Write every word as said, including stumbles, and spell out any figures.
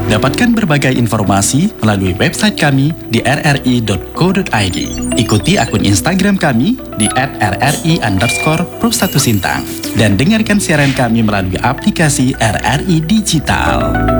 Dapatkan berbagai informasi melalui website kami di r r i dot co dot i d. Ikuti akun Instagram kami di at r r i underscore pro satu Sintang. Dan dengarkan siaran kami melalui aplikasi R R I Digital.